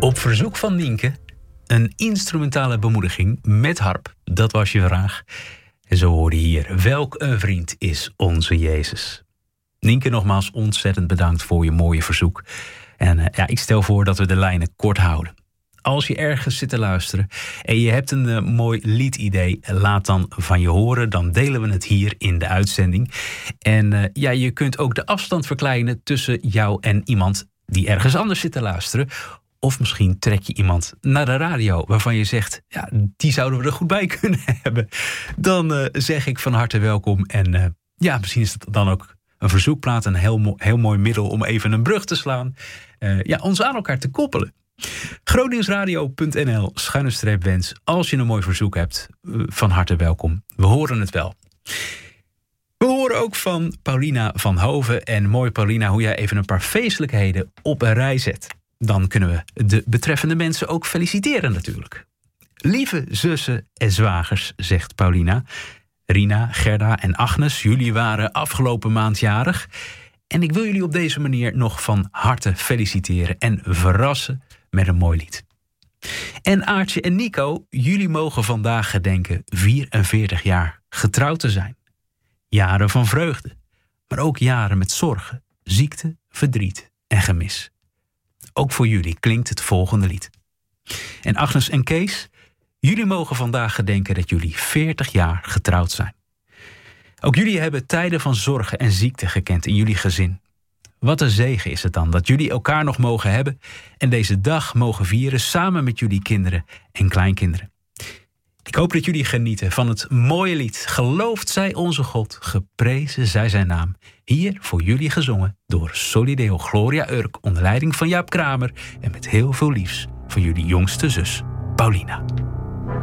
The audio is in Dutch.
Op verzoek van Nienke, een instrumentale bemoediging met harp. Dat was je vraag. En zo hoorde je hier, welk een vriend is onze Jezus. Nienke, nogmaals ontzettend bedankt voor je mooie verzoek. En ik stel voor dat we de lijnen kort houden. Als je ergens zit te luisteren en je hebt een mooi liedidee, laat dan van je horen. Dan delen we het hier in de uitzending. En je kunt ook de afstand verkleinen tussen jou en iemand die ergens anders zit te luisteren. Of misschien trek je iemand naar de radio waarvan je zegt, ja, die zouden we er goed bij kunnen hebben. Dan zeg ik van harte welkom. En misschien is het dan ook een verzoekplaat, een heel mooi middel om even een brug te slaan. Ons aan elkaar te koppelen. grootnieuwsradio.nl/wens. Als je een mooi verzoek hebt, van harte welkom. We horen het wel. We horen ook van Paulina van Hoven. En mooi Paulina, hoe jij even een paar feestelijkheden op een rij zet. Dan kunnen we de betreffende mensen ook feliciteren natuurlijk. Lieve zussen en zwagers, zegt Paulina. Rina, Gerda en Agnes, jullie waren afgelopen maand jarig. En ik wil jullie op deze manier nog van harte feliciteren en verrassen met een mooi lied. En Aartje en Nico, jullie mogen vandaag gedenken 44 jaar getrouwd te zijn. Jaren van vreugde, maar ook jaren met zorgen, ziekte, verdriet en gemis. Ook voor jullie klinkt het volgende lied. En Agnes en Kees, jullie mogen vandaag gedenken dat jullie 40 jaar getrouwd zijn. Ook jullie hebben tijden van zorgen en ziekte gekend in jullie gezin. Wat een zegen is het dan dat jullie elkaar nog mogen hebben en deze dag mogen vieren samen met jullie kinderen en kleinkinderen. Ik hoop dat jullie genieten van het mooie lied. Geloofd zij onze God, geprezen zij zijn naam. Hier voor jullie gezongen door Solideo Gloria Urk onder leiding van Jaap Kramer en met heel veel liefs van jullie jongste zus Paulina.